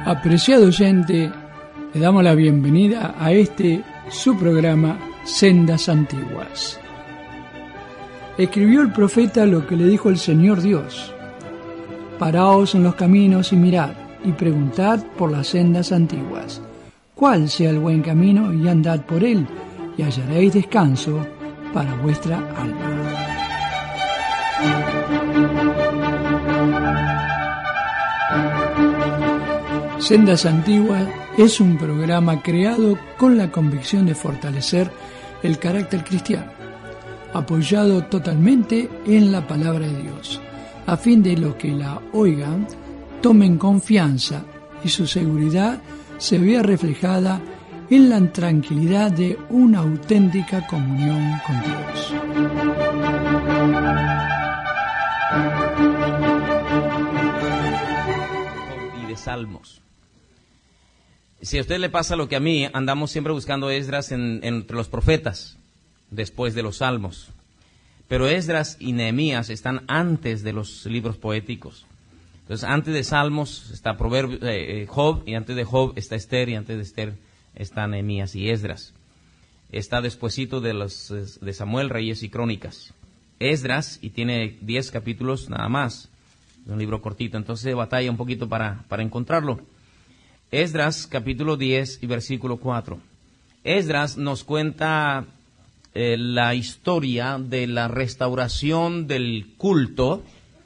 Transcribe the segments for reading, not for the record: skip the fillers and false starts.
Apreciado oyente, le damos la bienvenida a su programa Sendas Antiguas. Escribió el profeta lo que le dijo el Señor Dios: paraos en los caminos y mirad, y preguntad por las sendas antiguas, cuál sea el buen camino, y andad por él, y hallaréis descanso para vuestra alma. Sendas Antiguas es un programa creado con la convicción de fortalecer el carácter cristiano, apoyado totalmente en la palabra de Dios, a fin de los que la oigan tomen confianza y su seguridad se vea reflejada en la tranquilidad de una auténtica comunión con Dios. Y de Salmos. Si a usted le pasa lo que a mí, andamos siempre buscando Esdras entre los profetas, después de los Salmos. Pero Esdras y Nehemías están antes de los libros poéticos. Entonces, antes de Salmos está Job, y antes de Job está Esther, y antes de Esther está Nehemías y Esdras. Está despuesito de Samuel, Reyes y Crónicas. Esdras, y tiene 10 capítulos nada más. Es un libro cortito, entonces batalla un poquito para encontrarlo. Esdras, capítulo 10 y versículo 4. Esdras nos cuenta la historia de la restauración del culto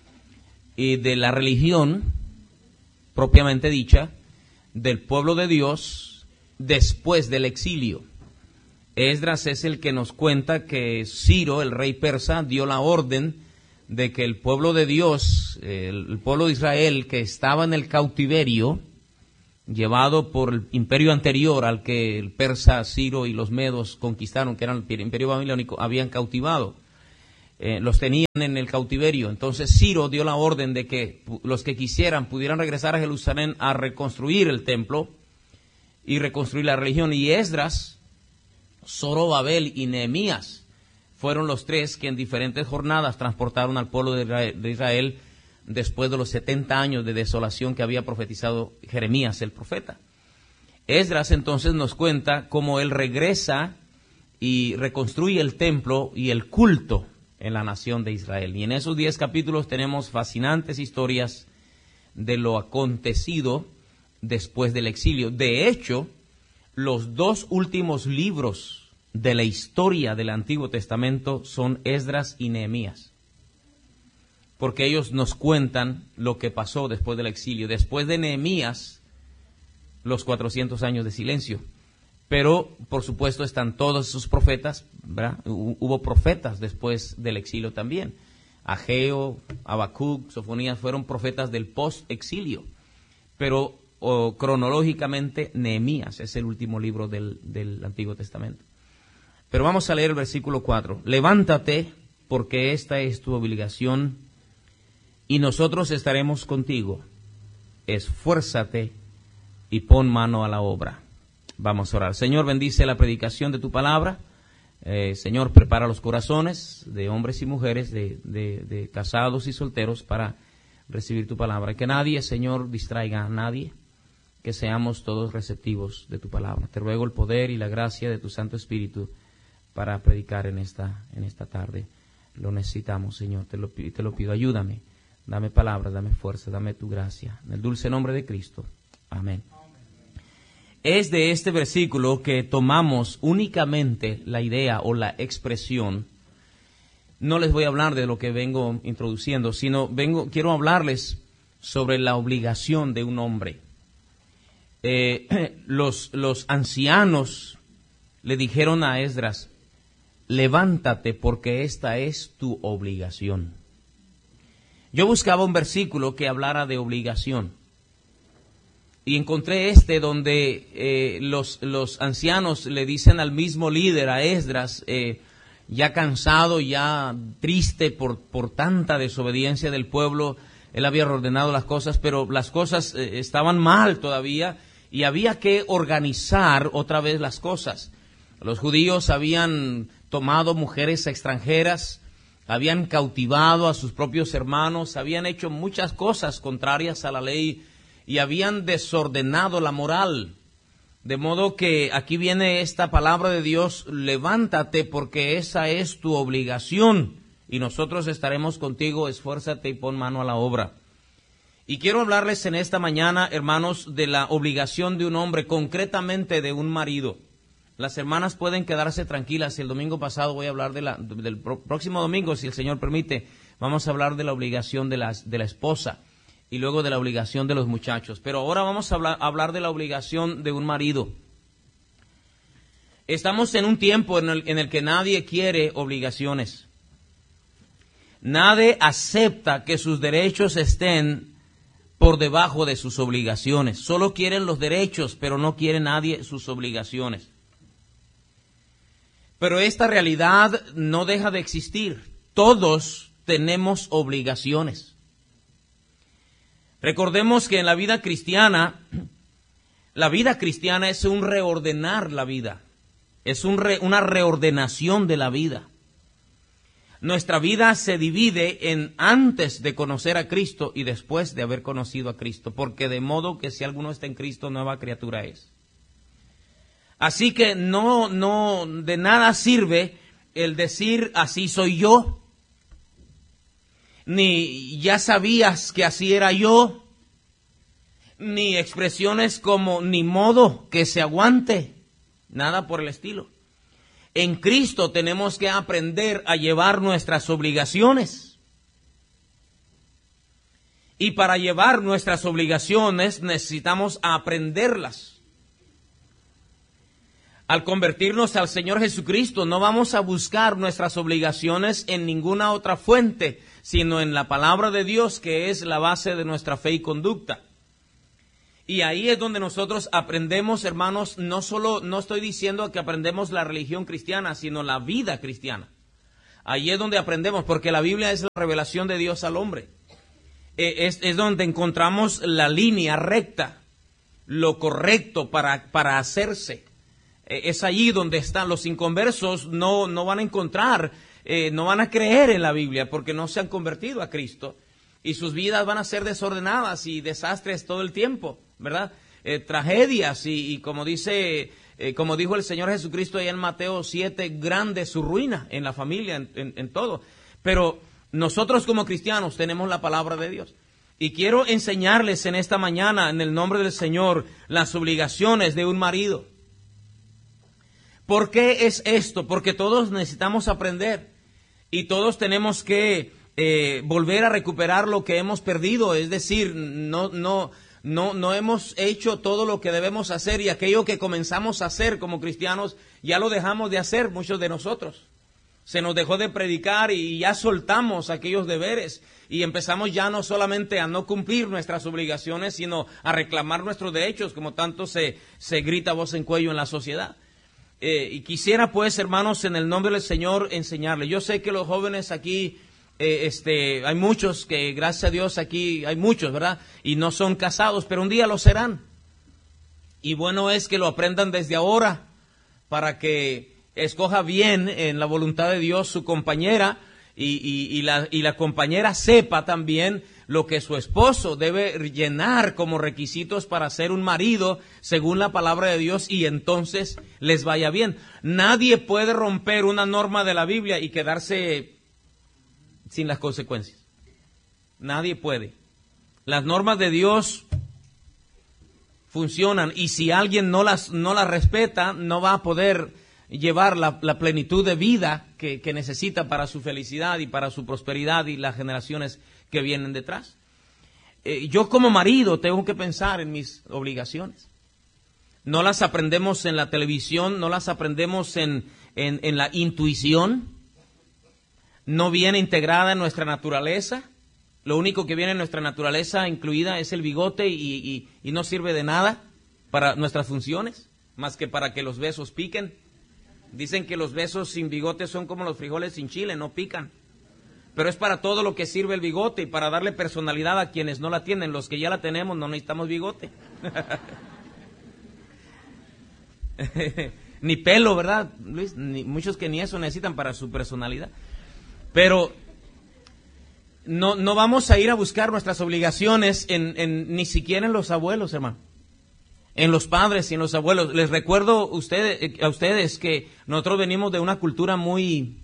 y de la religión propiamente dicha del pueblo de Dios después del exilio. Esdras es el que nos cuenta que Ciro, el rey persa, dio la orden de que el pueblo de Dios, el pueblo de Israel que estaba en el cautiverio, llevado por el imperio anterior al que el persa Ciro y los medos conquistaron, que era el imperio babilónico, habían cautivado. Los tenían en el cautiverio. Entonces Ciro dio la orden de que los que quisieran pudieran regresar a Jerusalén a reconstruir el templo y reconstruir la religión. Y Esdras, Zorobabel y Nehemías fueron los tres que en diferentes jornadas transportaron al pueblo de Israel después de los 70 años de desolación que había profetizado Jeremías el profeta. Esdras entonces nos cuenta cómo él regresa y reconstruye el templo y el culto en la nación de Israel. Y en esos 10 capítulos tenemos fascinantes historias de lo acontecido después del exilio. De hecho, los 2 últimos libros de la historia del Antiguo Testamento son Esdras y Nehemías, porque ellos nos cuentan lo que pasó después del exilio. Después de Nehemías, los 400 años de silencio. Pero, por supuesto, están todos esos profetas, ¿verdad? Hubo profetas después del exilio también. Ageo, Habacuc, Sofonías fueron profetas del post-exilio. Pero cronológicamente, Nehemías es el último libro del Antiguo Testamento. Pero vamos a leer el versículo 4. Levántate, porque esta es tu obligación, y nosotros estaremos contigo. Esfuérzate y pon mano a la obra. Vamos a orar. Señor, bendice la predicación de tu palabra. Señor, prepara los corazones de hombres y mujeres, de casados y solteros para recibir tu palabra. Que nadie, Señor, distraiga a nadie. Que seamos todos receptivos de tu palabra. Te ruego el poder y la gracia de tu Santo Espíritu para predicar en esta tarde. Lo necesitamos, Señor. Te lo pido. Ayúdame. Dame palabras, dame fuerza, dame tu gracia. En el dulce nombre de Cristo. Amén. Es de este versículo que tomamos únicamente la idea o la expresión. No les voy a hablar de lo que vengo introduciendo, sino quiero hablarles sobre la obligación de un hombre. Los ancianos le dijeron a Esdras: levántate porque esta es tu obligación. Yo buscaba un versículo que hablara de obligación y encontré donde los ancianos le dicen al mismo líder, a Esdras, ya cansado, ya triste por tanta desobediencia del pueblo. Él había ordenado las cosas, pero las cosas estaban mal todavía y había que organizar otra vez las cosas. Los judíos habían tomado mujeres extranjeras, habían cautivado a sus propios hermanos, habían hecho muchas cosas contrarias a la ley y habían desordenado la moral. De modo que aquí viene esta palabra de Dios: levántate, porque esa es tu obligación, y nosotros estaremos contigo, esfuérzate y pon mano a la obra. Y quiero hablarles en esta mañana, hermanos, de la obligación de un hombre, concretamente de un marido. Las hermanas pueden quedarse tranquilas. El domingo pasado voy a hablar del próximo domingo, si el Señor permite, vamos a hablar de la obligación de la esposa y luego de la obligación de los muchachos. Pero ahora vamos a hablar de la obligación de un marido. Estamos en un tiempo en el que nadie quiere obligaciones. Nadie acepta que sus derechos estén por debajo de sus obligaciones. Solo quieren los derechos, pero no quiere nadie sus obligaciones. Pero esta realidad no deja de existir. Todos tenemos obligaciones. Recordemos que en la vida cristiana es un reordenar la vida. Es una reordenación de la vida. Nuestra vida se divide en antes de conocer a Cristo y después de haber conocido a Cristo, porque de modo que si alguno está en Cristo, nueva criatura es. Así que no de nada sirve el decir así soy yo, ni ya sabías que así era yo, ni expresiones como ni modo que se aguante, nada por el estilo. En Cristo tenemos que aprender a llevar nuestras obligaciones. Y para llevar nuestras obligaciones necesitamos aprenderlas. Al convertirnos al Señor Jesucristo, no vamos a buscar nuestras obligaciones en ninguna otra fuente, sino en la palabra de Dios, que es la base de nuestra fe y conducta. Y ahí es donde nosotros aprendemos, hermanos, no estoy diciendo que aprendemos la religión cristiana, sino la vida cristiana. Ahí es donde aprendemos, porque la Biblia es la revelación de Dios al hombre. Es donde encontramos la línea recta, lo correcto para hacerse. Es allí donde están los inconversos, no van a encontrar, no van a creer en la Biblia porque no se han convertido a Cristo. Y sus vidas van a ser desordenadas y desastres todo el tiempo, ¿verdad? Tragedias y como dijo el Señor Jesucristo allá en Mateo 7, grande su ruina en la familia, en todo. Pero nosotros como cristianos tenemos la palabra de Dios. Y quiero enseñarles en esta mañana, en el nombre del Señor, las obligaciones de un marido. ¿Por qué es esto? Porque todos necesitamos aprender y todos tenemos que volver a recuperar lo que hemos perdido, es decir, no hemos hecho todo lo que debemos hacer, y aquello que comenzamos a hacer como cristianos ya lo dejamos de hacer, muchos de nosotros. Se nos dejó de predicar y ya soltamos aquellos deberes y empezamos ya no solamente a no cumplir nuestras obligaciones, sino a reclamar nuestros derechos, como tanto se grita a voz en cuello en la sociedad. Y quisiera pues, hermanos, en el nombre del Señor enseñarles. Yo sé que los jóvenes aquí, hay muchos que, gracias a Dios, aquí hay muchos, ¿verdad? Y no son casados, pero un día lo serán. Y bueno es que lo aprendan desde ahora, para que escoja bien en la voluntad de Dios su compañera, y la compañera sepa también lo que su esposo debe llenar como requisitos para ser un marido según la palabra de Dios, y entonces les vaya bien. Nadie puede romper una norma de la Biblia y quedarse sin las consecuencias. Nadie puede. Las normas de Dios funcionan, y si alguien no las respeta, no va a poder llevar la plenitud de vida que necesita para su felicidad y para su prosperidad y las generaciones que vienen detrás. Yo como marido tengo que pensar en mis obligaciones. No las aprendemos en la televisión, no las aprendemos en la intuición. No viene integrada en nuestra naturaleza. Lo único que viene en nuestra naturaleza incluida es el bigote, y no sirve de nada para nuestras funciones, más que para que los besos piquen. Dicen que los besos sin bigote son como los frijoles sin chile, no pican. Pero es para todo lo que sirve el bigote, y para darle personalidad a quienes no la tienen. Los que ya la tenemos no necesitamos bigote. Ni pelo, ¿verdad, Luis? Muchos que ni eso necesitan para su personalidad. Pero no vamos a ir a buscar nuestras obligaciones ni siquiera en los abuelos, hermano. En los padres y en los abuelos. Les recuerdo a ustedes que nosotros venimos de una cultura muy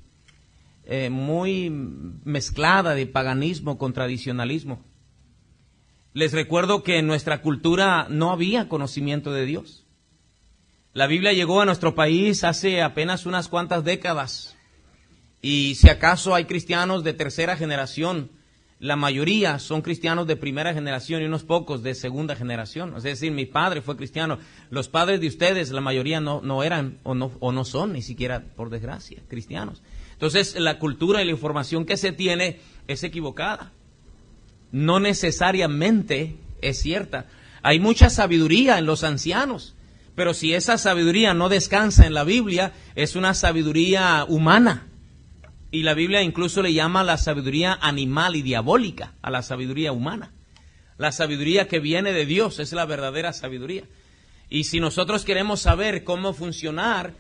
mezclada de paganismo con tradicionalismo. Les recuerdo que en nuestra cultura no había conocimiento de Dios. La Biblia llegó a nuestro país hace apenas unas cuantas décadas. Y si acaso hay cristianos de tercera generación, la mayoría son cristianos de primera generación y unos pocos de segunda generación. Es decir, mi padre fue cristiano. Los padres de ustedes, la mayoría no eran o no son, ni siquiera, por desgracia, cristianos. Entonces, la cultura y la información que se tiene es equivocada. No necesariamente es cierta. Hay mucha sabiduría en los ancianos, pero si esa sabiduría no descansa en la Biblia, es una sabiduría humana. Y la Biblia incluso le llama la sabiduría animal y diabólica a la sabiduría humana. La sabiduría que viene de Dios es la verdadera sabiduría. Y si nosotros queremos saber cómo funcionar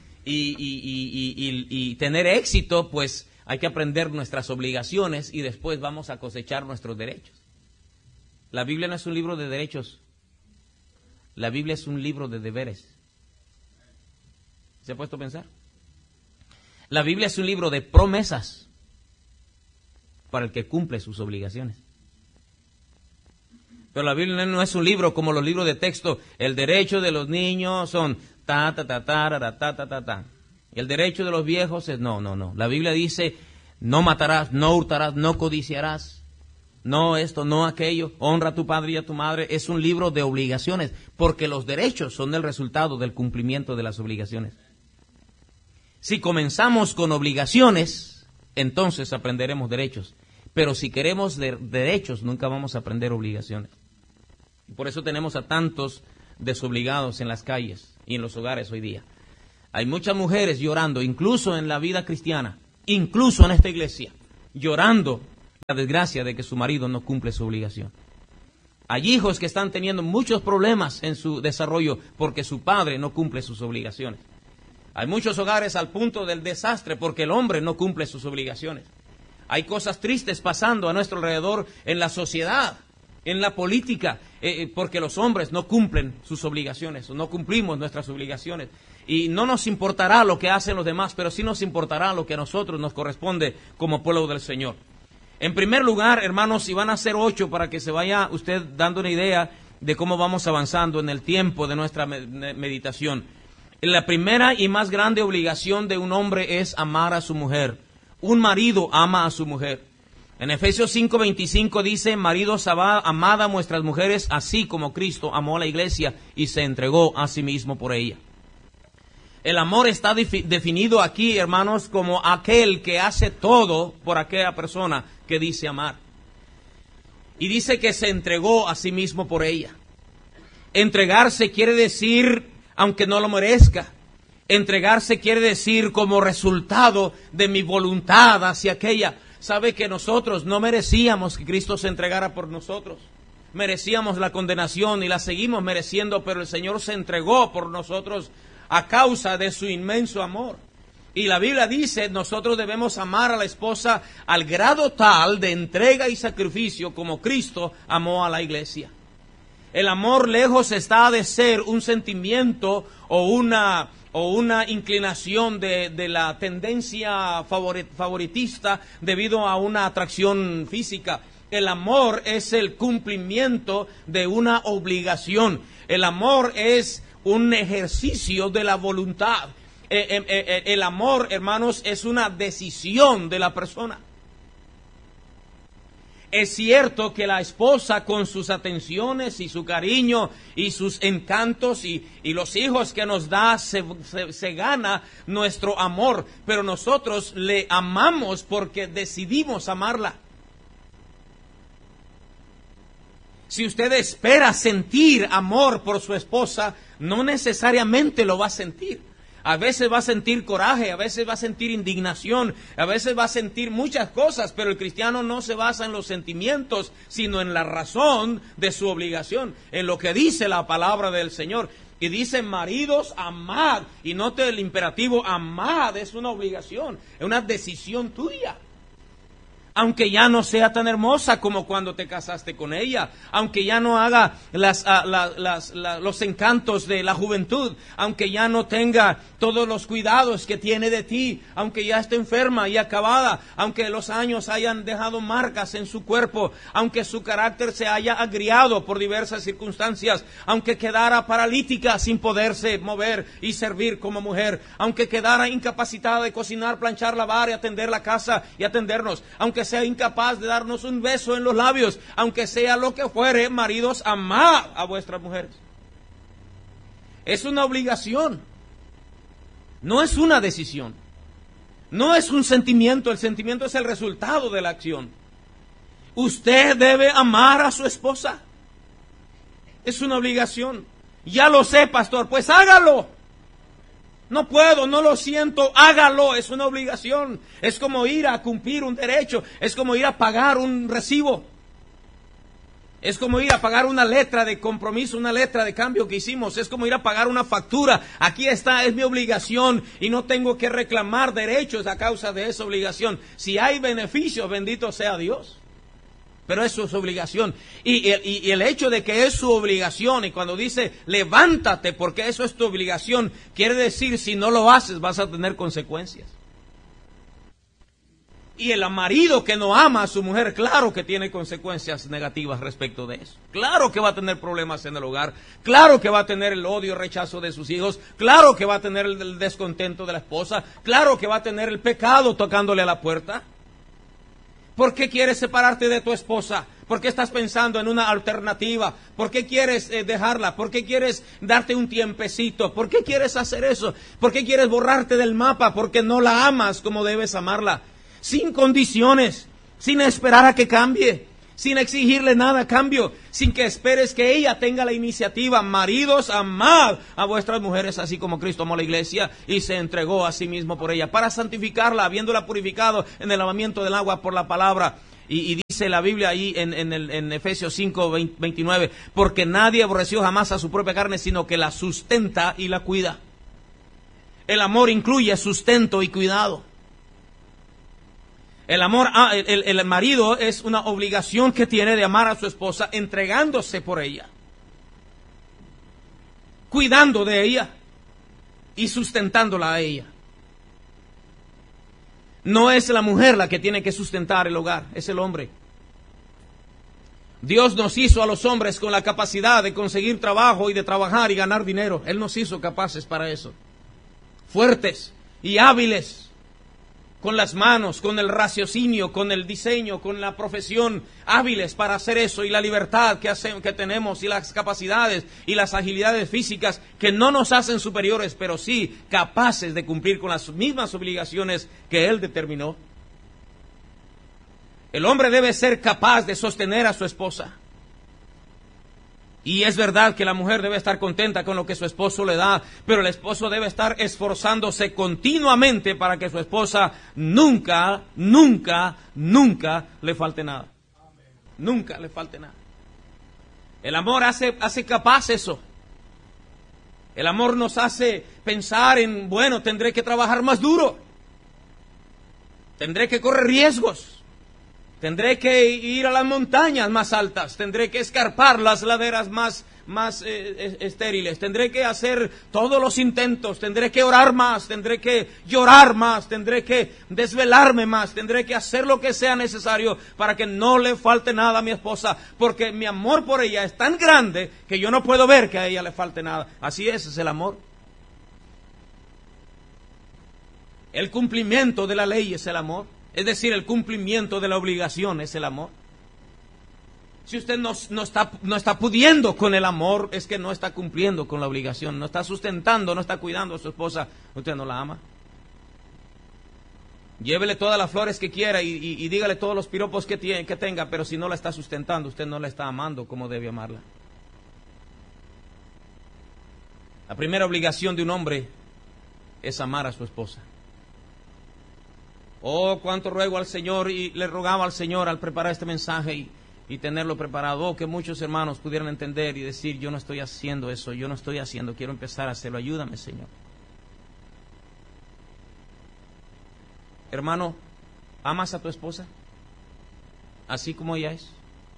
y tener éxito, pues hay que aprender nuestras obligaciones y después vamos a cosechar nuestros derechos. La Biblia no es un libro de derechos. La Biblia es un libro de deberes. ¿Se ha puesto a pensar? La Biblia es un libro de promesas para el que cumple sus obligaciones. Pero la Biblia no es un libro como los libros de texto. El derecho de los niños son ta. Y el derecho de los viejos es no. La Biblia dice, no matarás, no hurtarás, no codiciarás, no esto, no aquello, honra a tu padre y a tu madre. Es un libro de obligaciones, porque los derechos son el resultado del cumplimiento de las obligaciones. Si comenzamos con obligaciones, entonces aprenderemos derechos. Pero si queremos derechos, nunca vamos a aprender obligaciones. Y por eso tenemos a tantos desobligados en las calles y en los hogares hoy día. Hay muchas mujeres llorando, incluso en la vida cristiana, incluso en esta iglesia, llorando la desgracia de que su marido no cumple su obligación. Hay hijos que están teniendo muchos problemas en su desarrollo porque su padre no cumple sus obligaciones. Hay muchos hogares al punto del desastre porque el hombre no cumple sus obligaciones. Hay cosas tristes pasando a nuestro alrededor en la sociedad, en la política, porque los hombres no cumplen sus obligaciones, o no cumplimos nuestras obligaciones. Y no nos importará lo que hacen los demás, pero sí nos importará lo que a nosotros nos corresponde como pueblo del Señor. En primer lugar, hermanos, y van a ser 8 para que se vaya usted dando una idea de cómo vamos avanzando en el tiempo de nuestra meditación. La primera y más grande obligación de un hombre es amar a su mujer. Un marido ama a su mujer. En Efesios 5:25 dice, maridos, amad a vuestras mujeres así como Cristo amó a la iglesia y se entregó a sí mismo por ella. El amor está definido aquí, hermanos, como aquel que hace todo por aquella persona que dice amar. Y dice que se entregó a sí mismo por ella. Entregarse quiere decir, aunque no lo merezca, entregarse quiere decir como resultado de mi voluntad hacia aquella. Sabe que nosotros no merecíamos que Cristo se entregara por nosotros. Merecíamos la condenación y la seguimos mereciendo, pero el Señor se entregó por nosotros a causa de su inmenso amor. Y la Biblia dice, nosotros debemos amar a la esposa al grado tal de entrega y sacrificio como Cristo amó a la iglesia. El amor lejos está de ser un sentimiento o una inclinación de la tendencia favoritista debido a una atracción física. El amor es el cumplimiento de una obligación. El amor es un ejercicio de la voluntad. El amor, hermanos, es una decisión de la persona. Es cierto que la esposa, con sus atenciones y su cariño y sus encantos y los hijos que nos da, se gana nuestro amor, pero nosotros le amamos porque decidimos amarla. Si usted espera sentir amor por su esposa, no necesariamente lo va a sentir. A veces va a sentir coraje, a veces va a sentir indignación, a veces va a sentir muchas cosas, pero el cristiano no se basa en los sentimientos, sino en la razón de su obligación, en lo que dice la palabra del Señor. Y dice, maridos, amad, y note el imperativo, amad, es una obligación, es una decisión tuya. aunque ya no sea tan hermosa como cuando te casaste con ella, aunque ya no haga los encantos de la juventud, aunque ya no tenga todos los cuidados que tiene de ti, aunque ya esté enferma y acabada, aunque los años hayan dejado marcas en su cuerpo, aunque su carácter se haya agriado por diversas circunstancias, aunque quedara paralítica sin poderse mover y servir como mujer, aunque quedara incapacitada de cocinar, planchar, lavar y atender la casa y atendernos, aunque sea incapaz de darnos un beso en los labios, aunque sea lo que fuere, maridos, amad a vuestras mujeres. Es una obligación, no es una decisión, no es un sentimiento, el sentimiento es el resultado de la acción. Usted debe amar a su esposa, es una obligación. Ya lo sé, pastor, pues hágalo. No puedo, no lo siento, hágalo, es una obligación. Es como ir a cumplir un derecho, es como ir a pagar un recibo. Es como ir a pagar una letra de compromiso, una letra de cambio que hicimos. Es como ir a pagar una factura. Aquí está, es mi obligación y no tengo que reclamar derechos a causa de esa obligación. Si hay beneficios, bendito sea Dios. Pero eso es su obligación. Y el hecho de que es su obligación, y cuando dice levántate porque eso es tu obligación, quiere decir si no lo haces vas a tener consecuencias. Y el marido que no ama a su mujer, claro que tiene consecuencias negativas respecto de eso. Claro que va a tener problemas en el hogar, claro que va a tener el odio, el rechazo de sus hijos, claro que va a tener el descontento de la esposa, claro que va a tener el pecado tocándole a la puerta. ¿Por qué quieres separarte de tu esposa? ¿Por qué estás pensando en una alternativa? ¿Por qué quieres dejarla? ¿Por qué quieres darte un tiempecito? ¿Por qué quieres hacer eso? ¿Por qué quieres borrarte del mapa? Porque no la amas como debes amarla. Sin condiciones, sin esperar a que cambie, sin exigirle nada a cambio, sin que esperes que ella tenga la iniciativa. Maridos, amad a vuestras mujeres así como Cristo amó a la iglesia y se entregó a sí mismo por ella, para santificarla, habiéndola purificado en el lavamiento del agua por la palabra. Y dice la Biblia ahí en Efesios 5:29, porque nadie aborreció jamás a su propia carne, sino que la sustenta y la cuida. El amor incluye sustento y cuidado. El amor, el marido es una obligación que tiene de amar a su esposa, entregándose por ella, cuidando de ella y sustentándola a ella. No es la mujer la que tiene que sustentar el hogar, es el hombre. Dios nos hizo a los hombres con la capacidad de conseguir trabajo y de trabajar y ganar dinero. Él nos hizo capaces para eso, fuertes y hábiles, con las manos, con el raciocinio, con el diseño, con la profesión, hábiles para hacer eso, y la libertad que tenemos, y las capacidades y las agilidades físicas que no nos hacen superiores, pero sí capaces de cumplir con las mismas obligaciones que Él determinó. El hombre debe ser capaz de sostener a su esposa. Y es verdad que la mujer debe estar contenta con lo que su esposo le da, pero el esposo debe estar esforzándose continuamente para que su esposa nunca le falte nada. Nunca le falte nada. El amor hace capaz eso. El amor nos hace pensar en, bueno, tendré que trabajar más duro, tendré que correr riesgos, tendré que ir a las montañas más altas, tendré que escarpar las laderas más estériles, tendré que hacer todos los intentos, tendré que orar más, tendré que llorar más, tendré que desvelarme más, tendré que hacer lo que sea necesario para que no le falte nada a mi esposa, porque mi amor por ella es tan grande que yo no puedo ver que a ella le falte nada. Así es el amor. El cumplimiento de la ley es el amor. Es decir, el cumplimiento de la obligación es el amor. Si usted no está pudiendo con el amor, es que no está cumpliendo con la obligación, no está sustentando, no está cuidando a su esposa, usted no la ama. Llévele todas las flores que quiera y dígale todos los piropos que tenga, pero si no la está sustentando, usted no la está amando como debe amarla. La primera obligación de un hombre es amar a su esposa. Oh, cuánto ruego al Señor, y le rogaba al Señor al preparar este mensaje y tenerlo preparado. Oh, que muchos hermanos pudieran entender y decir, yo no estoy haciendo eso, yo no estoy haciendo, quiero empezar a hacerlo, ayúdame, Señor. Hermano, ¿amas a tu esposa? así como ella es,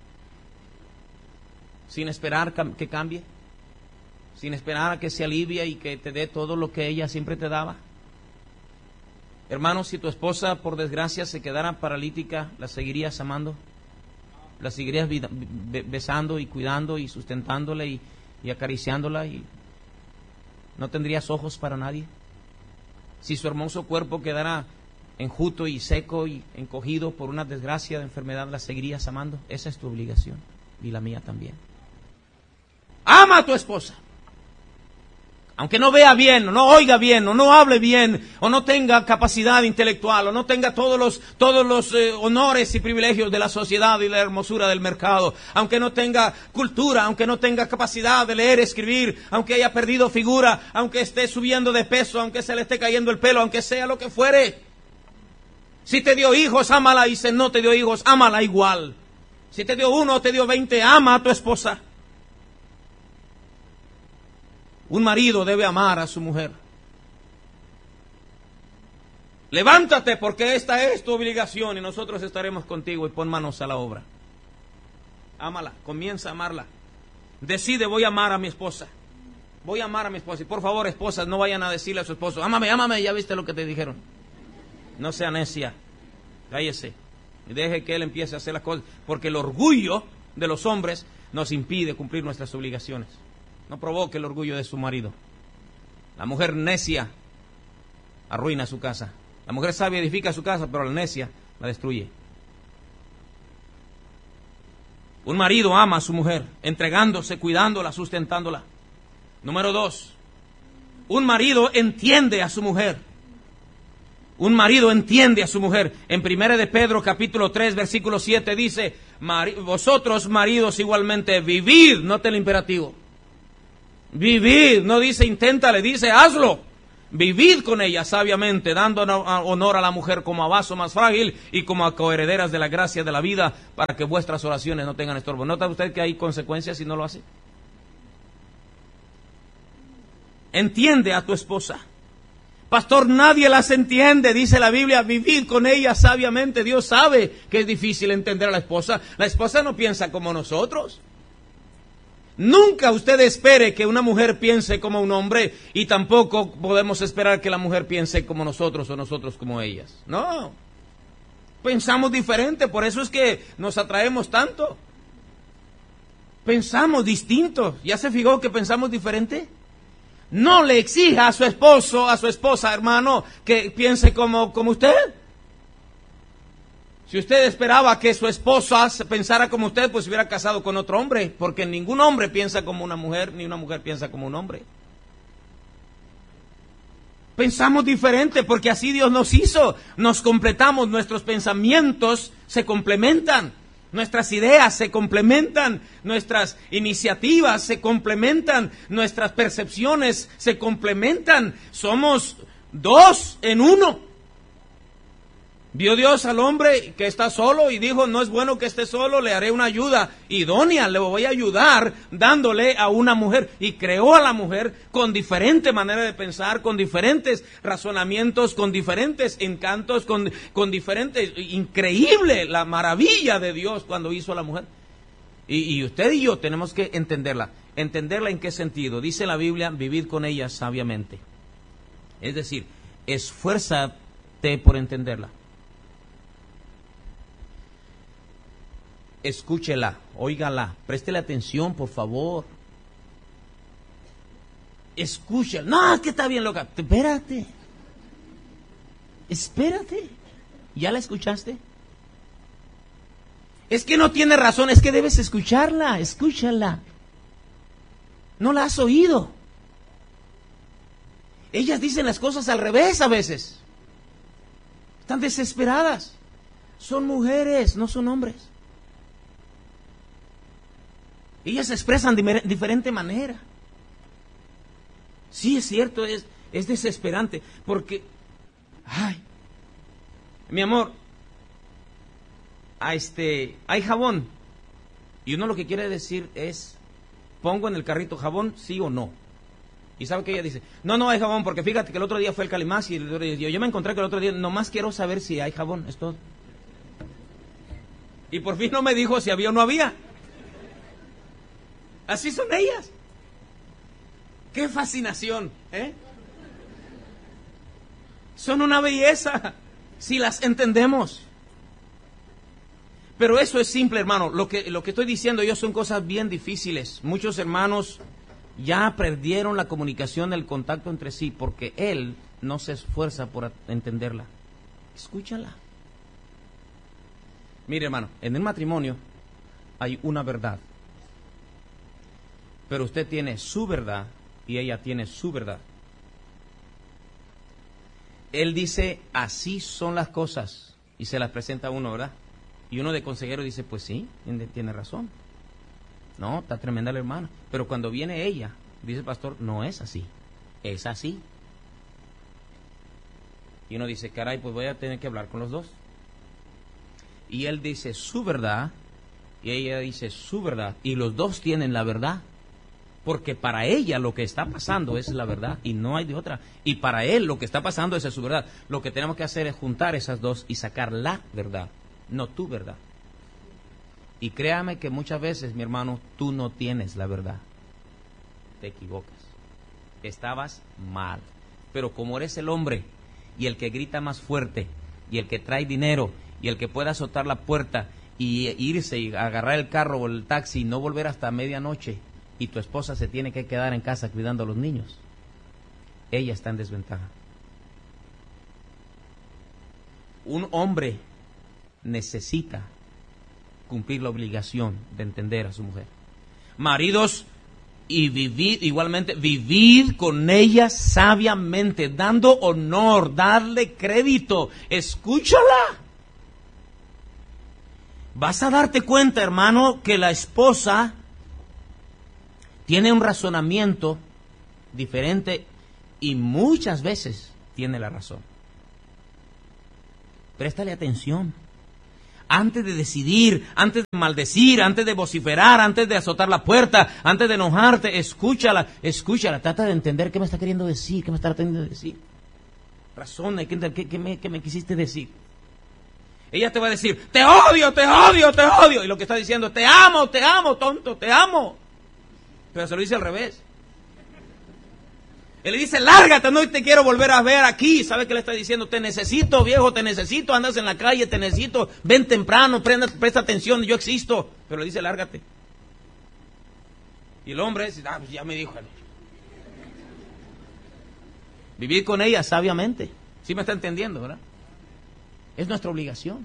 sin esperar que cambie, sin esperar a que se alivie y que te dé todo lo que ella siempre te daba. Hermano, si tu esposa por desgracia se quedara paralítica, ¿la seguirías amando? ¿La seguirías besando y cuidando y sustentándola y acariciándola? ¿Y no tendrías ojos para nadie? Si su hermoso cuerpo quedara enjuto y seco y encogido por una desgracia de enfermedad, ¿la seguirías amando? Esa es tu obligación y la mía también. Ama a tu esposa. Aunque no vea bien, o no oiga bien, o no hable bien, o no tenga capacidad intelectual, o no tenga todos los honores y privilegios de la sociedad y la hermosura del mercado, aunque no tenga cultura, aunque no tenga capacidad de leer, escribir, aunque haya perdido figura, aunque esté subiendo de peso, aunque se le esté cayendo el pelo, aunque sea lo que fuere. Si te dio hijos, ámala, y si no te dio hijos, ámala igual. Si te dio 1 o te dio 20, ama a tu esposa. Un marido debe amar a su mujer. Levántate, porque esta es tu obligación y nosotros estaremos contigo, y pon manos a la obra. Ámala, comienza a amarla. Decide, voy a amar a mi esposa. Voy a amar a mi esposa. Y por favor, esposas, no vayan a decirle a su esposo, ámame, ámame, ya viste lo que te dijeron. No sea necia, cállese y deje que él empiece a hacer las cosas, porque el orgullo de los hombres nos impide cumplir nuestras obligaciones. No provoque el orgullo de su marido. La mujer necia arruina su casa. La mujer sabia edifica su casa, pero la necia la destruye. Un marido ama a su mujer, entregándose, cuidándola, sustentándola. Número 2, un marido entiende a su mujer. Un marido entiende a su mujer. En 1 de Pedro capítulo 3 versículo 7 dice, vosotros maridos igualmente vivid, nota el imperativo. Vivid, no dice inténtale, dice hazlo. Vivid con ella sabiamente, dando honor a la mujer como a vaso más frágil y como a coherederas de la gracia de la vida, para que vuestras oraciones no tengan estorbo. ¿Nota usted que hay consecuencias si no lo hace? Entiende a tu esposa. Pastor, nadie las entiende, dice la Biblia, vivid con ella sabiamente. Dios sabe que es difícil entender a la esposa. La esposa no piensa como nosotros. Nunca usted espere que una mujer piense como un hombre, y tampoco podemos esperar que la mujer piense como nosotros o nosotros como ellas. No, pensamos diferente, por eso es que nos atraemos tanto. Pensamos distinto. ¿Ya se fijó que pensamos diferente? No le exija a su esposo, a su esposa, hermano, que piense como usted. Si usted esperaba que su esposa pensara como usted, pues se hubiera casado con otro hombre, porque ningún hombre piensa como una mujer, ni una mujer piensa como un hombre. Pensamos diferente porque así Dios nos hizo, nos completamos, nuestros pensamientos se complementan, nuestras ideas se complementan, nuestras iniciativas se complementan, nuestras percepciones se complementan, somos 2 en 1. Vio Dios al hombre que está solo y dijo, no es bueno que esté solo, le haré una ayuda idónea, le voy a ayudar dándole a una mujer. Y creó a la mujer con diferente manera de pensar, con diferentes razonamientos, con diferentes encantos, con diferentes... Increíble la maravilla de Dios cuando hizo a la mujer. Y usted y yo tenemos que entenderla. ¿Entenderla en qué sentido? Dice la Biblia, vivid con ella sabiamente. Es decir, esfuérzate por entenderla. Escúchela, óigala, préstele atención, por favor. Escúchela. No, es que está bien loca. Espérate. ¿Ya la escuchaste? Es que no tiene razón, es que debes escucharla, escúchala. No la has oído. Ellas dicen las cosas al revés a veces. Están desesperadas. Son mujeres, no son hombres. Ellas se expresan de diferente manera. Sí, es cierto, es desesperante. Porque, mi amor, hay jabón. Y uno lo que quiere decir es, pongo en el carrito jabón, sí o no. Y sabe que ella dice, no hay jabón, porque fíjate que el otro día fue el Calimás y yo me encontré que el otro día, nomás quiero saber si hay jabón, es todo. Y por fin no me dijo si había o no había. Así son ellas. ¡Qué fascinación! Son una belleza si las entendemos. Pero eso es simple, hermano. Lo que estoy diciendo yo son cosas bien difíciles. Muchos hermanos ya perdieron la comunicación, el contacto entre sí, porque él no se esfuerza por entenderla. Escúchala. Mire, hermano, en el matrimonio hay una verdad. Pero usted tiene su verdad y ella tiene su verdad. Él dice, así son las cosas, y se las presenta a uno, ¿verdad? Y uno de consejero dice, pues sí, tiene razón. No, está tremenda la hermana. Pero cuando viene ella, dice el pastor, no es así, es así. Y uno dice, caray, pues voy a tener que hablar con los dos. Y él dice su verdad, y ella dice su verdad, y los dos tienen la verdad. Porque para ella lo que está pasando es la verdad y no hay de otra. Y para él lo que está pasando es su verdad. Lo que tenemos que hacer es juntar esas dos y sacar la verdad, no tu verdad. Y créame que muchas veces, mi hermano, tú no tienes la verdad. Te equivocas. Estabas mal. Pero como eres el hombre y el que grita más fuerte y el que trae dinero y el que puede azotar la puerta y irse y agarrar el carro o el taxi y no volver hasta medianoche, y tu esposa se tiene que quedar en casa cuidando a los niños, ella está en desventaja. Un hombre necesita cumplir la obligación de entender a su mujer. Maridos, y vivid con ella sabiamente, dando honor, darle crédito. Escúchala. Vas a darte cuenta, hermano, que la esposa tiene un razonamiento diferente y muchas veces tiene la razón. Préstale atención. Antes de decidir, antes de maldecir, antes de vociferar, antes de azotar la puerta, antes de enojarte, escúchala. Trata de entender qué me está queriendo decir, qué me está tratando de decir. Razona, ¿qué me quisiste decir? Ella te va a decir, te odio, te odio, te odio. Y lo que está diciendo, te amo, tonto, te amo. Pero se lo dice al revés. Él le dice, lárgate, no te quiero volver a ver aquí. ¿Sabe qué le está diciendo? Te necesito, viejo, te necesito, andas en la calle, te necesito, ven temprano, presta atención, yo existo. Pero le dice, lárgate. Y el hombre dice, pues ya me dijo. Vivir con ella sabiamente. ¿Sí me está entendiendo, verdad? Es nuestra obligación.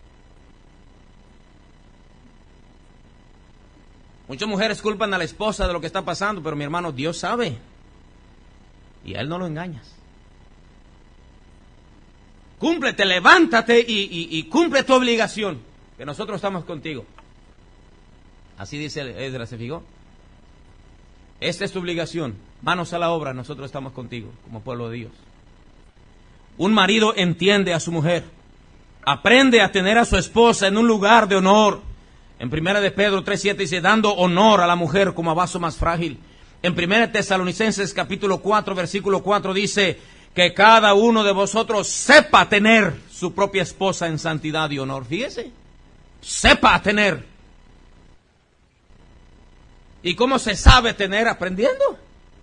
Muchas mujeres culpan a la esposa de lo que está pasando, pero mi hermano, Dios sabe. Y a Él no lo engañas. Cúmplete, levántate y cumple tu obligación, que nosotros estamos contigo. Así dice Esdras, ¿se fijó? Esta es tu obligación. Manos a la obra, nosotros estamos contigo, como pueblo de Dios. Un marido entiende a su mujer. Aprende a tener a su esposa en un lugar de honor. En 1 de Pedro 3:7 dice, dando honor a la mujer como a vaso más frágil. En 1 Tesalonicenses capítulo 4, versículo 4 dice, que cada uno de vosotros sepa tener su propia esposa en santidad y honor. Fíjese, sepa tener. ¿Y cómo se sabe tener? Aprendiendo.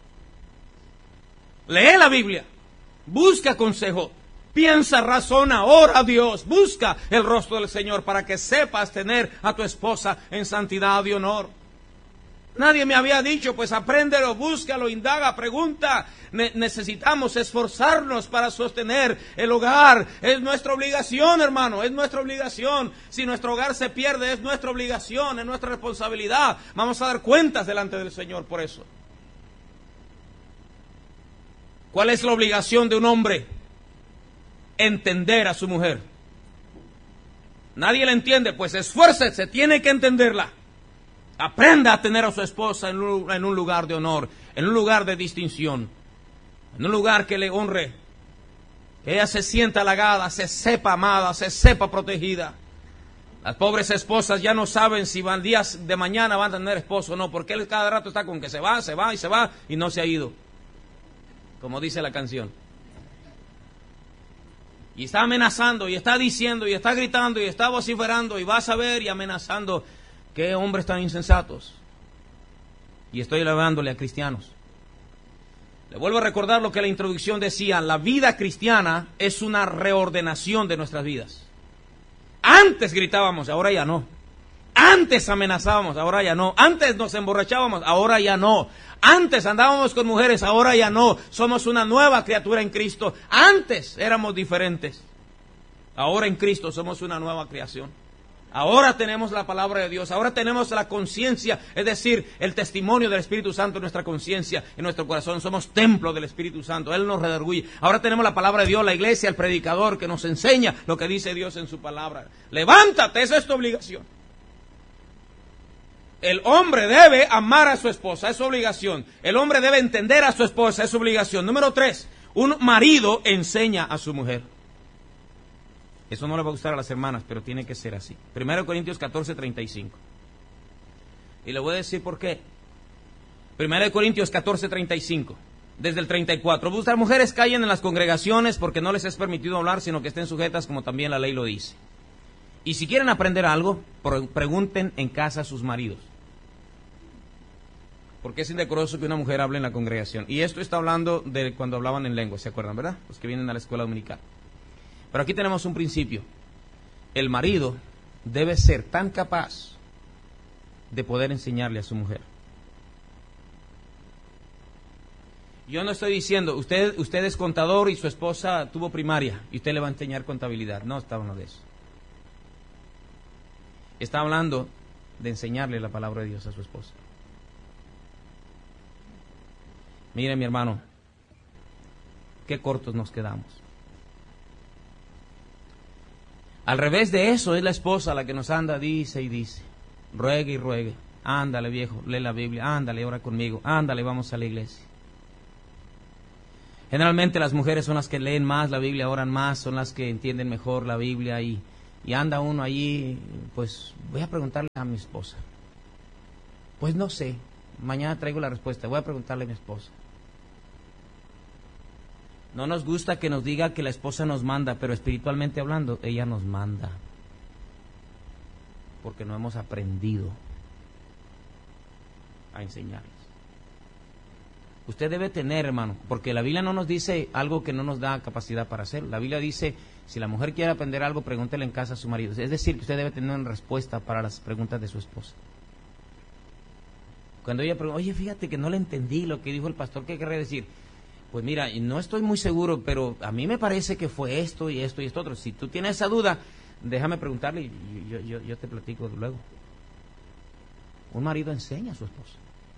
Lee la Biblia, busca consejo, piensa, razona, ora a Dios, busca el rostro del Señor para que sepas tener a tu esposa en santidad y honor. Nadie me había dicho, pues apréndelo, búscalo, indaga, pregunta. Necesitamos esforzarnos para sostener el hogar. Es nuestra obligación, hermano, es nuestra obligación. Si nuestro hogar se pierde, es nuestra obligación, es nuestra responsabilidad. Vamos a dar cuentas delante del Señor por eso. ¿Cuál es la obligación de un hombre? Entender a su mujer. Nadie la entiende, pues esfuércese, tiene que entenderla. Aprenda a tener a su esposa en un lugar de honor, en un lugar de distinción, en un lugar que le honre, que ella se sienta halagada, se sepa amada, se sepa protegida. Las pobres esposas ya no saben si van días de mañana van a tener esposo o no, porque él cada rato está con que se va y no se ha ido, como dice la canción. Y está amenazando, y está diciendo, y está gritando, y está vociferando, y vas a ver, y amenazando. ¡Qué hombres tan insensatos! Y estoy hablándole a cristianos. Le vuelvo a recordar lo que la introducción decía. La vida cristiana es una reordenación de nuestras vidas. Antes gritábamos, ahora ya no. Antes amenazábamos, ahora ya no. Antes nos emborrachábamos, ahora ya no. Antes andábamos con mujeres, ahora ya no. Somos una nueva criatura en Cristo. Antes éramos diferentes. Ahora en Cristo somos una nueva creación. Ahora tenemos la palabra de Dios, ahora tenemos la conciencia, es decir, el testimonio del Espíritu Santo en nuestra conciencia, en nuestro corazón. Somos templo del Espíritu Santo, Él nos redarguye. Ahora tenemos la palabra de Dios, la iglesia, el predicador que nos enseña lo que dice Dios en su palabra. Levántate, esa es tu obligación. El hombre debe amar a su esposa, es su obligación. El hombre debe entender a su esposa, es su obligación. Número 3, un marido enseña a su mujer. Eso no le va a gustar a las hermanas, pero tiene que ser así. 1 Corintios 14:35. Y le voy a decir por qué. 1 Corintios 14:35. Desde el 34. Vuestras mujeres callen en las congregaciones porque no les es permitido hablar, sino que estén sujetas como también la ley lo dice. Y si quieren aprender algo, pregunten en casa a sus maridos. Porque es indecoroso que una mujer hable en la congregación. Y esto está hablando de cuando hablaban en lengua, ¿se acuerdan, verdad? Los que vienen a la escuela dominical. Pero aquí tenemos un principio. El marido debe ser tan capaz de poder enseñarle a su mujer. Yo no estoy diciendo, usted es contador y su esposa tuvo primaria y usted le va a enseñar contabilidad. No está hablando de eso. Está hablando de enseñarle la palabra de Dios a su esposa. Mire, mi hermano, qué cortos nos quedamos. Al revés de eso, es la esposa la que nos anda, dice y dice, ruegue y ruegue, ándale viejo, lee la Biblia, ándale, ora conmigo, ándale, vamos a la iglesia. Generalmente las mujeres son las que leen más la Biblia, oran más, son las que entienden mejor la Biblia y anda uno allí, pues voy a preguntarle a mi esposa. Pues no sé, mañana traigo la respuesta, voy a preguntarle a mi esposa. No nos gusta que nos diga que la esposa nos manda, pero espiritualmente hablando, ella nos manda. Porque no hemos aprendido a enseñarles. Usted debe tener, hermano, porque la Biblia no nos dice algo que no nos da capacidad para hacer. La Biblia dice, si la mujer quiere aprender algo, pregúntele en casa a su marido. Es decir, que usted debe tener una respuesta para las preguntas de su esposa. Cuando ella pregunta, oye, fíjate que no le entendí lo que dijo el pastor, ¿qué querría decir? Pues mira, no estoy muy seguro, pero a mí me parece que fue esto y esto y esto otro. Si tú tienes esa duda, déjame preguntarle y yo te platico luego. Un marido enseña a su esposa.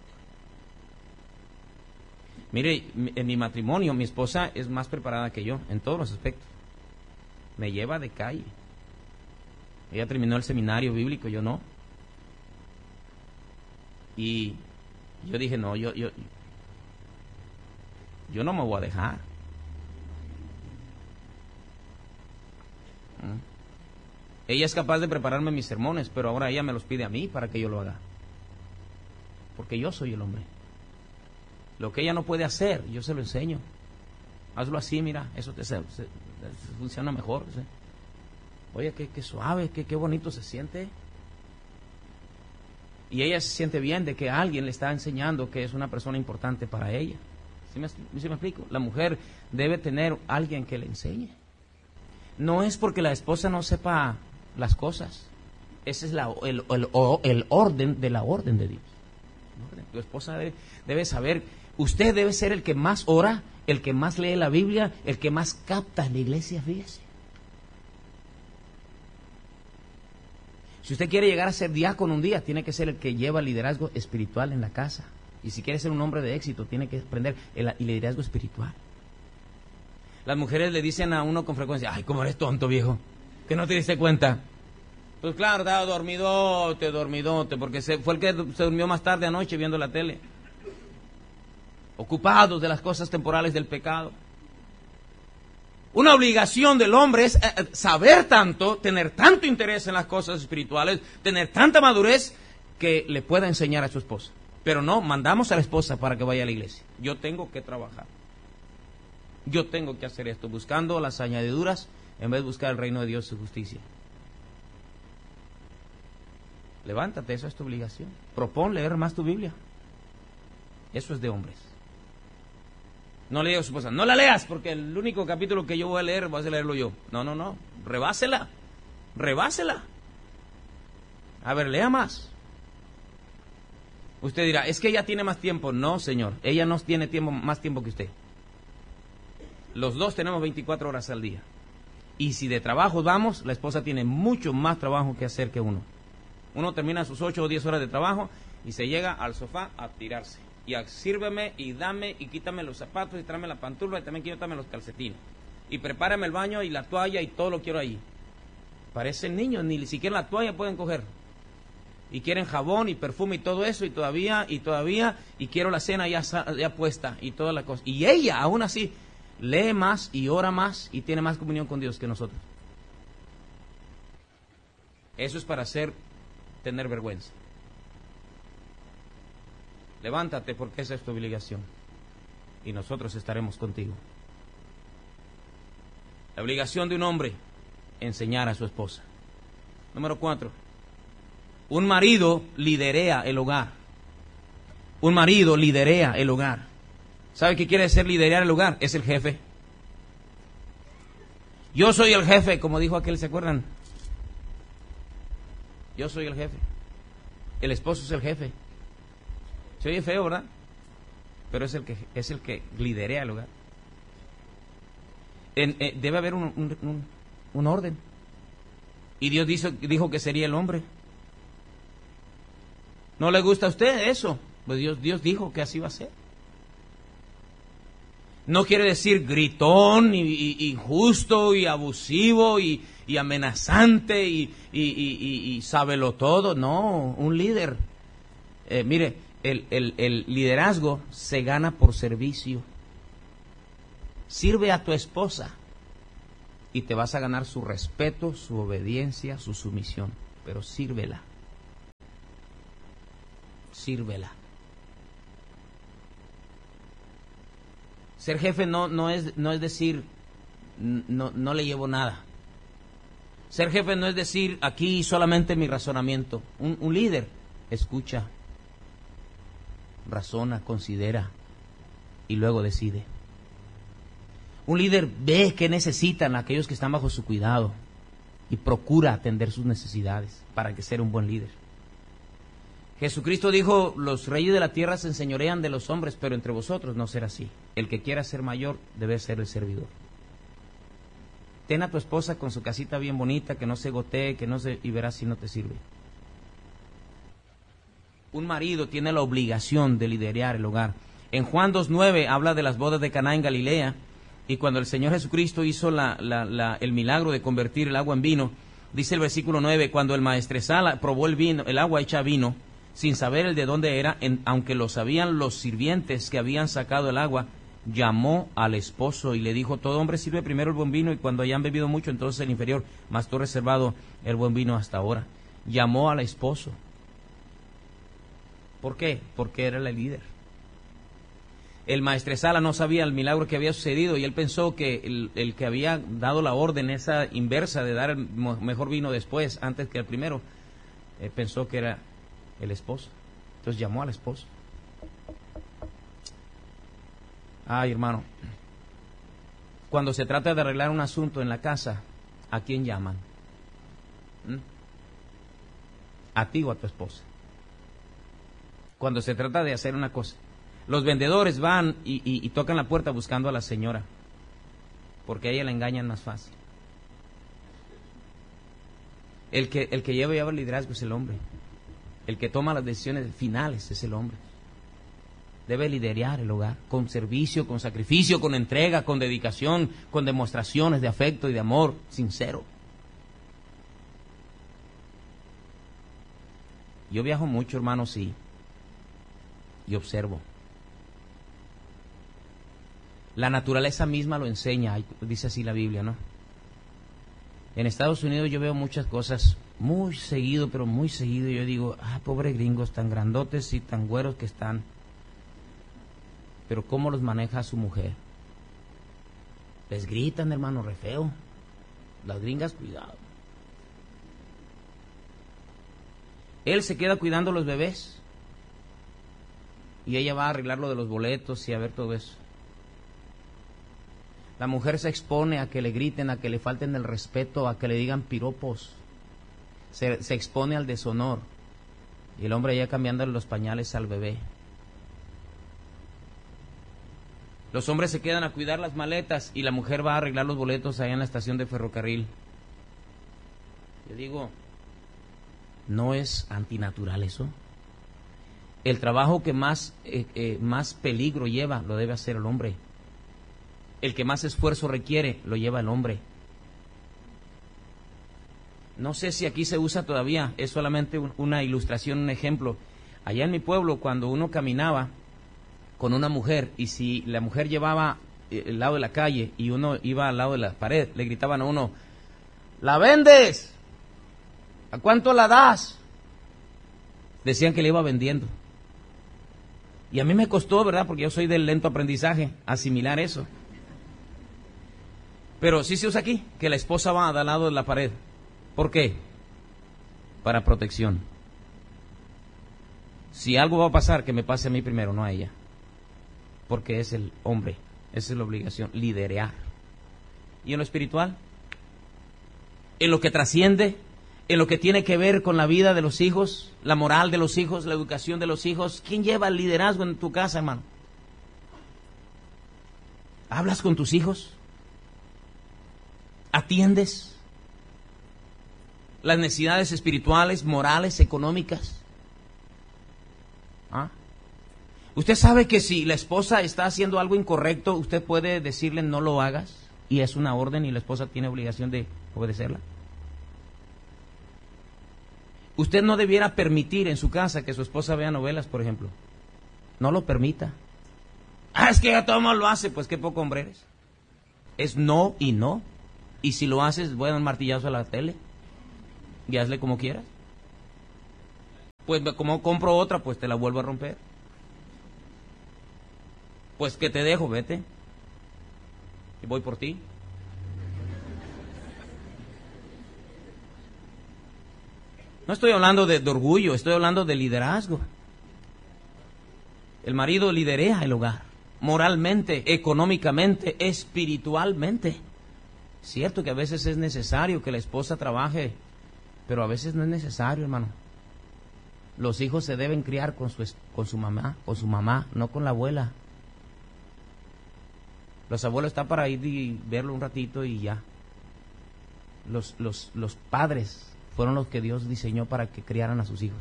Mire, en mi matrimonio, mi esposa es más preparada que yo, en todos los aspectos. Me lleva de calle. Ella terminó el seminario bíblico, yo no. Y yo dije, no, yo no me voy a dejar. Ella es capaz de prepararme mis sermones, pero ahora ella me los pide a mí para que yo lo haga. Porque yo soy el hombre. Lo que ella no puede hacer, yo se lo enseño. Hazlo así, mira, eso te funciona mejor. ¿Sí? Oye, qué suave, qué bonito se siente. Y ella se siente bien de que alguien le está enseñando que es una persona importante para ella. ¿Sí me explico? La mujer debe tener alguien que le enseñe. No es porque la esposa no sepa las cosas. Ese es el orden de la orden de Dios. Tu esposa debe saber. Usted debe ser el que más ora, el que más lee la Biblia, el que más capta en la iglesia, fíjese. Si usted quiere llegar a ser diácono un día, tiene que ser el que lleva liderazgo espiritual en la casa. Y si quiere ser un hombre de éxito, tiene que aprender el liderazgo espiritual. Las mujeres le dicen a uno con frecuencia, ay, ¿cómo eres tonto, viejo? ¿Que no te diste cuenta? Pues claro, estaba dormidote, porque fue el que se durmió más tarde anoche viendo la tele. Ocupados de las cosas temporales del pecado. Una obligación del hombre es saber tanto, tener tanto interés en las cosas espirituales, tener tanta madurez que le pueda enseñar a su esposa. Pero no, mandamos a la esposa para que vaya a la iglesia. Yo tengo que trabajar. Yo tengo que hacer esto, buscando las añadiduras en vez de buscar el reino de Dios y su justicia. Levántate, eso es tu obligación. Propón leer más tu Biblia. Eso es de hombres. No le diga a su esposa, no la leas, porque el único capítulo que yo voy a leer, voy a leerlo yo. No, rebásela. A ver, lea más. Usted dirá, es que ella tiene más tiempo. No, señor, ella no tiene más tiempo que usted. Los dos tenemos 24 horas al día. Y si de trabajo vamos, la esposa tiene mucho más trabajo que hacer que uno. Uno termina sus 8 o 10 horas de trabajo y se llega al sofá a tirarse. Y sírveme y dame y quítame los zapatos y tráeme la pantufla y también quítame los calcetines. Y prepárame el baño y la toalla y todo lo quiero ahí. Parecen niños, ni siquiera la toalla pueden coger. Y quieren jabón y perfume y todo eso y todavía, y quiero la cena ya puesta y toda la cosa. Y ella aún así lee más y ora más y tiene más comunión con Dios que nosotros. Eso es para tener vergüenza. Levántate, porque esa es tu obligación y nosotros estaremos contigo. La obligación de un hombre, enseñar a su esposa. Número 4. Un marido liderea el hogar. Un marido liderea el hogar. ¿Sabe qué quiere decir liderar el hogar? Es el jefe. Yo soy el jefe, como dijo aquel, ¿se acuerdan? Yo soy el jefe. El esposo es el jefe. Se oye feo, ¿verdad? Pero es el que liderea el hogar. Debe haber un orden. Y Dios dijo que sería el hombre. ¿No le gusta a usted eso? Pues Dios dijo que así va a ser. No quiere decir gritón y injusto y abusivo y amenazante y sábelo todo. No, un líder. Mire, el liderazgo se gana por servicio. Sirve a tu esposa y te vas a ganar su respeto, su obediencia, su sumisión. Pero sírvela. Sírvela. Ser jefe no es decir no le llevo nada. Ser jefe no es decir aquí solamente mi razonamiento. Un líder escucha, razona, considera y luego decide. Un líder ve qué necesitan aquellos que están bajo su cuidado y procura atender sus necesidades para que sea un buen líder. Jesucristo dijo, los reyes de la tierra se enseñorean de los hombres, pero entre vosotros no será así. El que quiera ser mayor debe ser el servidor. Ten a tu esposa con su casita bien bonita, que no se gotee, y verás si no te sirve. Un marido tiene la obligación de liderar el hogar. En Juan 2:9 habla de las bodas de Caná en Galilea, y cuando el Señor Jesucristo hizo el milagro de convertir el agua en vino, dice el versículo 9, cuando el maestresala probó el agua hecha vino, sin saber el de dónde era, aunque lo sabían los sirvientes que habían sacado el agua, llamó al esposo y le dijo, todo hombre sirve primero el buen vino y cuando hayan bebido mucho entonces el inferior, mas tú has reservado el buen vino hasta ahora. Llamó al esposo. ¿Por qué? Porque era el líder. El maestresala no sabía el milagro que había sucedido y él pensó que el que había dado la orden esa inversa de dar el mejor vino después, antes que el primero, pensó que era el esposo. Entonces llamó al esposo. Ay, hermano, cuando se trata de arreglar un asunto en la casa, ¿a quién llaman? ¿A ti o a tu esposa? Cuando se trata de hacer una cosa, los vendedores van y tocan la puerta buscando a la señora, porque a ella la engañan más fácil. El que lleva el liderazgo es el hombre. El que toma las decisiones finales es el hombre. Debe liderar el hogar con servicio, con sacrificio, con entrega, con dedicación, con demostraciones de afecto y de amor sincero. Yo viajo mucho, hermano, sí, y observo. La naturaleza misma lo enseña, dice así la Biblia, ¿no? En Estados Unidos yo veo muchas cosas muy seguido, pero muy seguido. Yo digo, pobres gringos, tan grandotes y tan güeros que están. Pero ¿cómo los maneja su mujer? Les gritan, hermano, re feo. Las gringas, cuidado. Él se queda cuidando los bebés y ella va a arreglar lo de los boletos y a ver todo eso. La mujer se expone a que le griten, a que le falten el respeto, a que le digan piropos. Se expone al deshonor. Y el hombre ya cambiándole los pañales al bebé. Los hombres se quedan a cuidar las maletas y la mujer va a arreglar los boletos allá en la estación de ferrocarril. Yo digo, ¿no es antinatural eso? El trabajo que más peligro lleva lo debe hacer el hombre. El que más esfuerzo requiere lo lleva el hombre. No sé si aquí se usa todavía, es solamente una ilustración, un ejemplo. Allá en mi pueblo, cuando uno caminaba con una mujer y si la mujer llevaba el lado de la calle y uno iba al lado de la pared, le gritaban a uno, ¿la vendes? ¿A cuánto la das? Decían que le iba vendiendo. Y a mí me costó, ¿verdad? Porque yo soy del lento aprendizaje, asimilar eso. Pero sí se usa aquí, que la esposa va al lado de la pared. ¿Por qué? Para protección. Si algo va a pasar, que me pase a mí primero, no a ella. Porque es el hombre, esa es la obligación, liderear. ¿Y en lo espiritual? En lo que trasciende, en lo que tiene que ver con la vida de los hijos, la moral de los hijos, la educación de los hijos. ¿Quién lleva el liderazgo en tu casa, hermano? ¿Hablas con tus hijos? ¿Atiendes las necesidades espirituales, morales, económicas? ¿Ah? Usted sabe que si la esposa está haciendo algo incorrecto, usted puede decirle no lo hagas, y es una orden y la esposa tiene obligación de obedecerla. Usted no debiera permitir en su casa que su esposa vea novelas, por ejemplo. No lo permita. Es que ya todo el mundo lo hace, pues qué poco hombre eres. Es no y no. Y si lo haces, voy a dar un martillazo a la tele y hazle como quieras. Pues como compro otra, pues te la vuelvo a romper. Pues que te dejo, vete. Y voy por ti. No estoy hablando de orgullo, estoy hablando de liderazgo. El marido liderea el hogar, moralmente, económicamente, espiritualmente. Cierto que a veces es necesario que la esposa trabaje, pero a veces no es necesario, hermano. Los hijos se deben criar con su mamá, no con la abuela. Los abuelos están para ir y verlo un ratito y ya. Los padres fueron los que Dios diseñó para que criaran a sus hijos.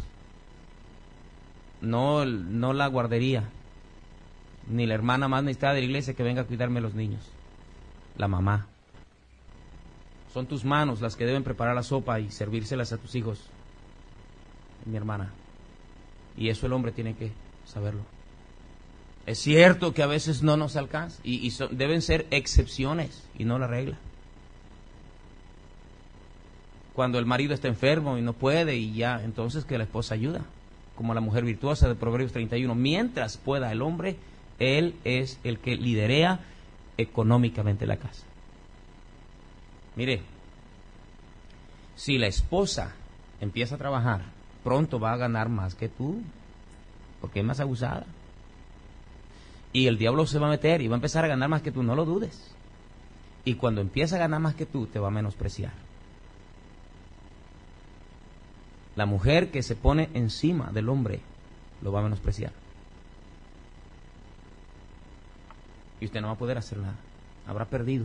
No la guardería, ni la hermana más necesitada de la iglesia que venga a cuidarme a los niños. La mamá. Son tus manos las que deben preparar la sopa y servírselas a tus hijos, mi hermana. Y eso el hombre tiene que saberlo. Es cierto que a veces no nos alcanza y deben ser excepciones y no la regla. Cuando el marido está enfermo y no puede y ya, entonces que la esposa ayuda, como la mujer virtuosa de Proverbios 31. Mientras pueda el hombre, él es el que liderea económicamente la casa. Mire, si la esposa empieza a trabajar, pronto va a ganar más que tú, porque es más abusada. Y el diablo se va a meter y va a empezar a ganar más que tú, no lo dudes. Y cuando empieza a ganar más que tú, te va a menospreciar. La mujer que se pone encima del hombre, lo va a menospreciar. Y usted no va a poder hacer nada, habrá perdido.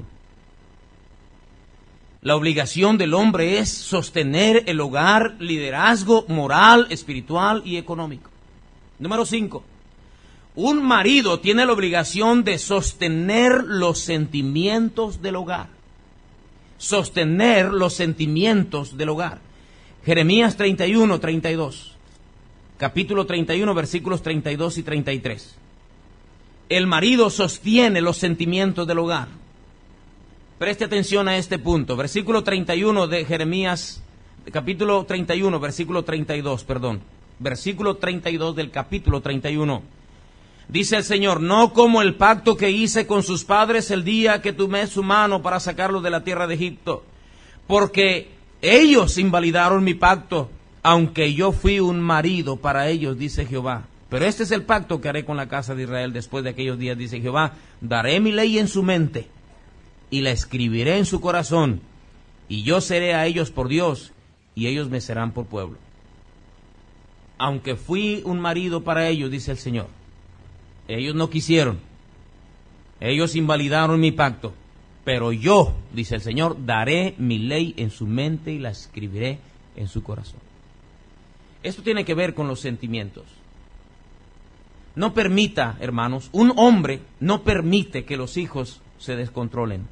La obligación del hombre es sostener el hogar, liderazgo moral, espiritual y económico. Número 5. Un marido tiene la obligación de sostener los sentimientos del hogar. Sostener los sentimientos del hogar. Jeremías 31, 32. Capítulo 31, versículos 32 y 33. El marido sostiene los sentimientos del hogar. Preste atención a este punto. Versículo 31 de Jeremías, capítulo 31, versículo 32, perdón. Versículo 32 del capítulo 31. Dice el Señor, no como el pacto que hice con sus padres el día que tomé su mano para sacarlos de la tierra de Egipto, porque ellos invalidaron mi pacto, aunque yo fui un marido para ellos, dice Jehová. Pero este es el pacto que haré con la casa de Israel después de aquellos días, dice Jehová. Daré mi ley en su mente y la escribiré en su corazón, y yo seré a ellos por Dios, y ellos me serán por pueblo. Aunque fui un marido para ellos, dice el Señor, ellos no quisieron, ellos invalidaron mi pacto, pero yo, dice el Señor, daré mi ley en su mente y la escribiré en su corazón. Esto tiene que ver con los sentimientos. No permita, hermanos, un hombre no permite que los hijos se descontrolen.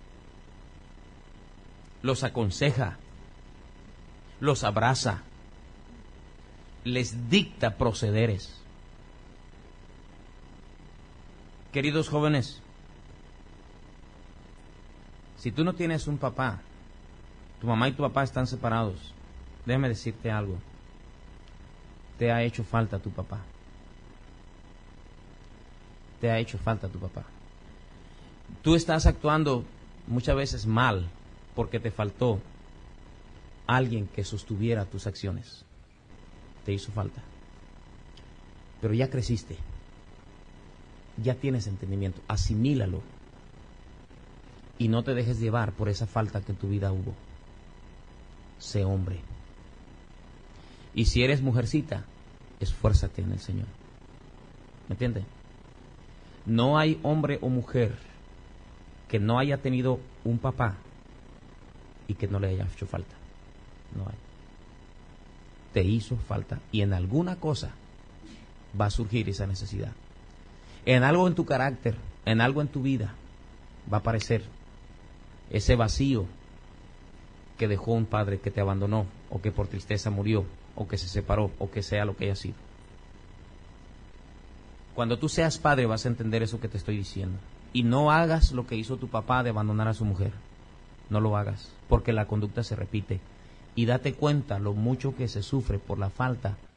Los aconseja, los abraza, les dicta procederes. Queridos jóvenes, si tú no tienes un papá, tu mamá y tu papá están separados, déjame decirte algo, te ha hecho falta tu papá. Te ha hecho falta tu papá. Tú estás actuando muchas veces mal porque te faltó alguien que sostuviera tus acciones. Te hizo falta. Pero ya creciste. Ya tienes entendimiento. Asimílalo. Y no te dejes llevar por esa falta que en tu vida hubo. Sé hombre. Y si eres mujercita, esfuérzate en el Señor. ¿Me entiendes? No hay hombre o mujer que no haya tenido un papá y que no le haya hecho falta. No hay. Te hizo falta y en alguna cosa va a surgir esa necesidad. En algo en tu carácter, en algo en tu vida va a aparecer ese vacío que dejó un padre que te abandonó o que por tristeza murió o que se separó o que sea lo que haya sido. Cuando tú seas padre vas a entender eso que te estoy diciendo. Y no hagas lo que hizo tu papá de abandonar a su mujer. No lo hagas, porque la conducta se repite. Y date cuenta lo mucho que se sufre por la falta